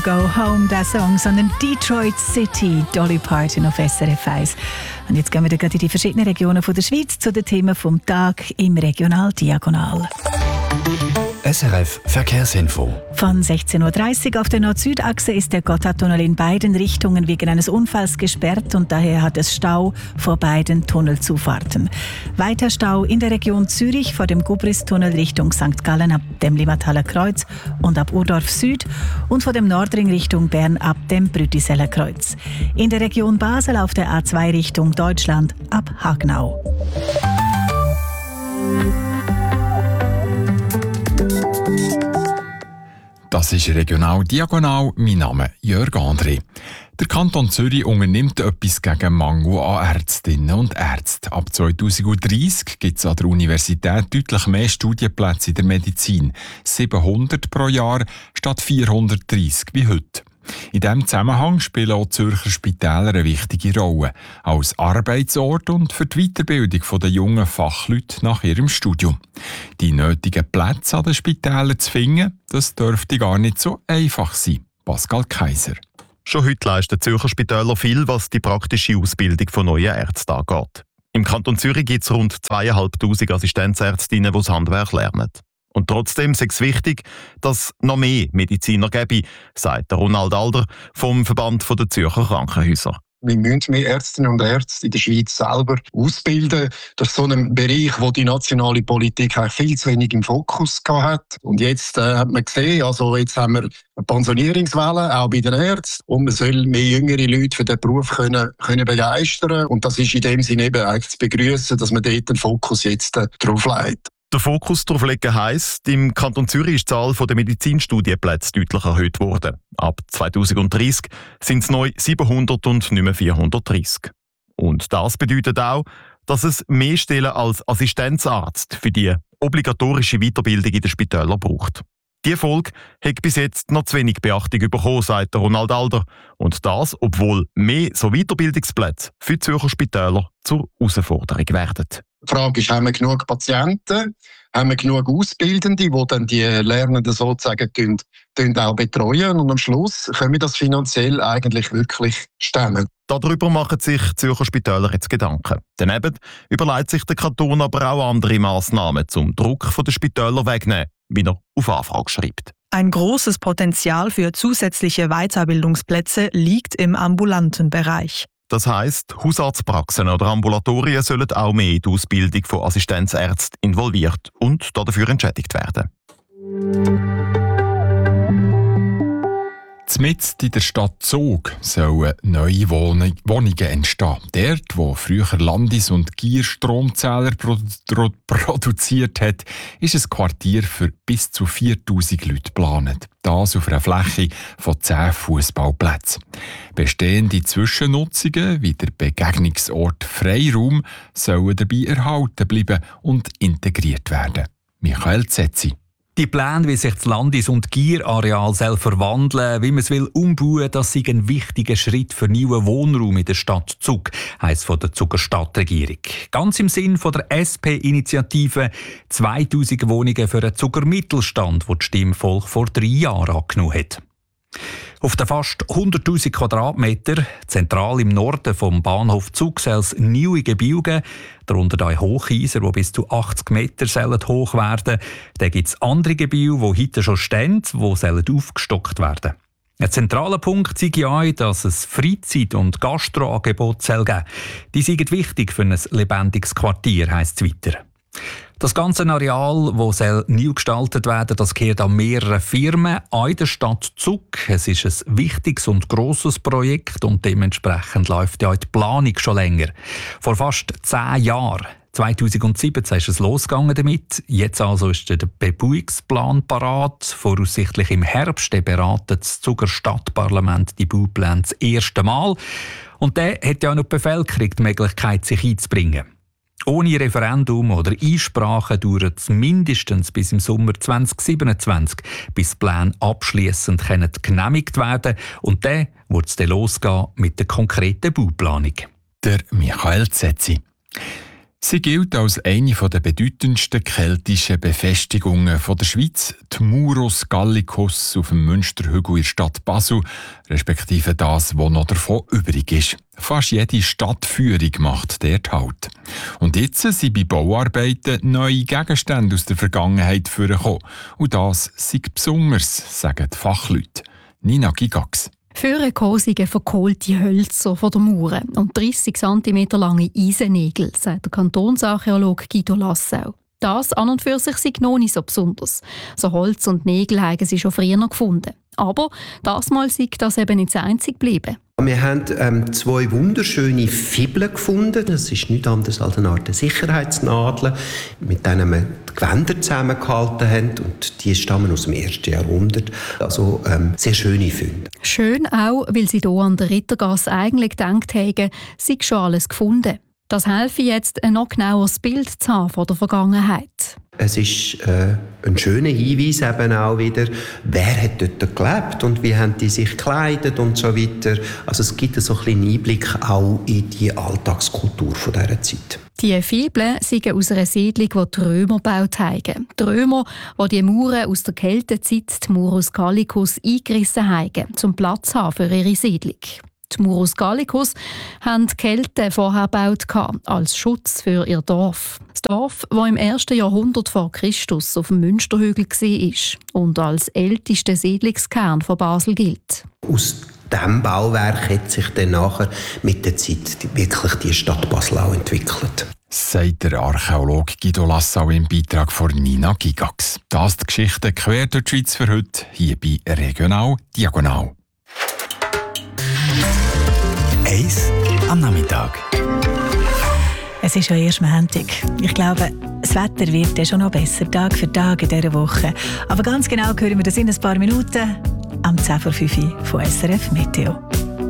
Go Home, der Song, sondern Detroit City, Dolly Parton auf SRF 1. Und jetzt gehen wir gerade in die verschiedenen Regionen der Schweiz zu den Themen vom Tag im Regional Diagonal. SRF Verkehrsinfo. Von 16.30 Uhr auf der Nord-Süd-Achse ist der Gotthardtunnel in beiden Richtungen wegen eines Unfalls gesperrt und daher hat es Stau vor beiden Tunnelzufahrten. Weiter Stau in der Region Zürich vor dem Gubristunnel Richtung St. Gallen ab dem Limmathaler Kreuz und ab Urdorf Süd und vor dem Nordring Richtung Bern ab dem Brütiseller Kreuz. In der Region Basel auf der A2 Richtung Deutschland ab Hagnau. Das ist Regional Diagonal. Mein Name ist Jörg André. Der Kanton Zürich unternimmt etwas gegen Mangel an Ärztinnen und Ärzten. Ab 2030 gibt es an der Universität deutlich mehr Studienplätze in der Medizin. 700 pro Jahr statt 430 wie heute. In diesem Zusammenhang spielen auch die Zürcher Spitäler eine wichtige Rolle. Als Arbeitsort und für die Weiterbildung der jungen Fachleute nach ihrem Studium. Die nötigen Plätze an den Spitälern zu finden, das dürfte gar nicht so einfach sein. Pascal Kaiser. Schon heute leisten Zürcher Spitäler viel, was die praktische Ausbildung von neuen Ärzten angeht. Im Kanton Zürich gibt es rund 2500 Assistenzärztinnen, die das Handwerk lernen. Und trotzdem ist es wichtig, dass es noch mehr Mediziner gäbe, sagt Ronald Alder vom Verband der Zürcher Krankenhäuser. Wir müssen mehr Ärztinnen und Ärzte in der Schweiz selber ausbilden. Das ist so ein Bereich, wo die nationale Politik viel zu wenig im Fokus hat. Und jetzt hat man gesehen, also jetzt haben wir eine Pensionierungswelle, auch bei den Ärzten. Und man soll mehr jüngere Leute für den Beruf können begeistern. Und das ist in dem Sinne eben eigentlich zu begrüßen, dass man dort den Fokus jetzt drauf legt. Der Fokus darauf legen heisst, im Kanton Zürich ist die Zahl der Medizinstudienplätze deutlich erhöht worden. Ab 2030 sind es neu 700 und nicht mehr 430. Und das bedeutet auch, dass es mehr Stellen als Assistenzarzt für die obligatorische Weiterbildung in den Spitälern braucht. Diese Folge hat bis jetzt noch zu wenig Beachtung bekommen, sagt Ronald Alder. Und das, obwohl mehr so Weiterbildungsplätze für die Zürcher Spitäler zur Herausforderung werden. Die Frage ist, haben wir genug Patienten, haben wir genug Auszubildende, die dann die Lernenden sozusagen auch betreuen und am Schluss können wir das finanziell eigentlich wirklich stemmen. Darüber machen sich die Zürcher Spitäler jetzt Gedanken. Daneben überlegt sich der Kanton aber auch andere Massnahmen, um Druck von den Spitälern wegzunehmen, wie er auf Anfrage schreibt. Ein großes Potenzial für zusätzliche Weiterbildungsplätze liegt im ambulanten Bereich. Das heisst, Hausarztpraxen oder Ambulatorien sollen auch mehr in die Ausbildung von Assistenzärzten involviert und dafür entschädigt werden. Mitten in der Stadt Zug sollen neue Wohnungen entstehen. Dort, wo früher Landis- und Gier-Stromzähler produziert hat, ist ein Quartier für bis zu 4000 Leute geplant. Das auf einer Fläche von 10 Fußballplätzen. Bestehende Zwischennutzungen wie der Begegnungsort Freiraum sollen dabei erhalten bleiben und integriert werden. Michael Zetzi. Die Pläne, wie sich das Landis- und Gier-Areal verwandeln, wie man es umbauen will, das ist ein wichtiger Schritt für neuen Wohnraum in der Stadt Zug, heisst von der Zuger Stadtregierung. Ganz im Sinn von der SP-Initiative 2000 Wohnungen für einen Zuger Mittelstand, die das Stimmvolk vor 3 Jahren angenommen hat. Auf den fast 100'000 Quadratmeter, zentral im Norden vom Bahnhof Zug, soll es neue Gebäude, darunter ein Hochhäuser, die bis zu 80 Meter hoch werden. Dann gibt es andere Gebäude, die heute schon stehen, die aufgestockt werden. Ein zentraler Punkt sei auch, dass es Freizeit- und Gastroangebote geben soll. Die sind wichtig für ein lebendiges Quartier, heisst es weiter. Das ganze Areal, das neu gestaltet werden, das gehört an mehrere Firmen in der Stadt Zug. Es ist ein wichtiges und grosses Projekt und dementsprechend läuft ja die Planung schon länger. Vor fast 10 Jahren, 2017, ist es losgegangen damit. Jetzt also ist der Bebauungsplan parat. Voraussichtlich im Herbst beratet das Zuger Stadtparlament die Baupläne das erste Mal. Und der hat ja noch die Bevölkerung die Möglichkeit, sich einzubringen. Ohne Referendum oder Einsprache dauert es mindestens bis im Sommer 2027, bis die Pläne abschliessend genehmigt werden können. Und dann wird es dann losgehen mit der konkreten Bauplanung. Der Michael Zetzi. Sie gilt als eine der bedeutendsten keltischen Befestigungen der Schweiz, die Murus Gallicus auf dem Münsterhügel in der Stadt Basel, respektive das, was noch davon übrig ist. Fast jede Stadtführung macht dort Halt. Und jetzt sind bei Bauarbeiten neue Gegenstände aus der Vergangenheit vorgekommen. Und das sei besonders, sagen die Fachleute. Nina Gigax. Vorgekommen sind verkohlte Hölzer von der Mauer und 30 cm lange Eisennägel, sagt der Kantonsarchäologe Guido Lassau. Das an und für sich sei noch nicht so besonders. So Holz und Nägel haben sie schon früher gefunden. Aber das Mal sei das eben nicht das einzige geblieben. Wir haben 2 wunderschöne Fibeln gefunden. Das ist nichts anderes als eine Art Sicherheitsnadel, mit denen wir die Gewänder zusammengehalten haben. Und die stammen aus dem 1. Jahrhundert. Also sehr schöne Funde. Schön auch, weil sie hier an der Rittergasse eigentlich gedacht haben, sei schon alles gefunden. Das helfe jetzt, ein noch genaueres Bild zu haben von der Vergangenheit. Es ist ein schöner Hinweis eben auch wieder, wer hat dort gelebt und wie haben die sich gekleidet und so weiter. Also es gibt so ein bisschen Einblick auch in die Alltagskultur von dieser Zeit. Die Fibeln sind aus einer Siedlung, die die Römer gebaut haben. Die Römer, die die Mauern aus der Keltezeit, die Murus Gallicus, eingerissen haben, um Platz zu haben für ihre Siedlung. Die Murus Gallicus haben die Kelten vorher gebaut als Schutz für ihr Dorf. Das Dorf, das im 1. Jahrhundert vor Christus auf dem Münsterhügel war und als ältester Siedlungskern von Basel gilt. Aus diesem Bauwerk hat sich dann nachher mit der Zeit wirklich die Stadt Basel auch entwickelt. Sagt der Archäologe Guido Lassau im Beitrag von Nina Gigax. Das ist die Geschichte quer durch die Schweiz für heute, hier bei Regional Diagonal. Eis am Nachmittag. Es ist ja erst Montag. Ich glaube, das Wetter wird ja schon noch besser, Tag für Tag in dieser Woche. Aber ganz genau hören wir das in ein paar Minuten am 10:05 von SRF Meteo.